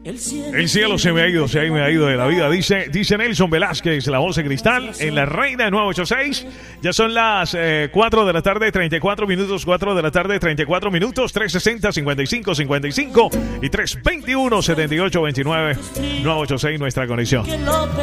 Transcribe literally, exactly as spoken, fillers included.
El cielo se me ha ido, se me ha ido de la vida, dice, dice Nelson Velázquez, la voz de cristal, en la Reina nueve ochenta y seis. Ya son las eh, cuatro de la tarde, treinta y cuatro minutos, cuatro de la tarde, treinta y cuatro minutos, tres sesenta, cincuenta y cinco, cincuenta y cinco y tres veintiuno, setenta y ocho, veintinueve, nueve ochenta y seis, nuestra conexión.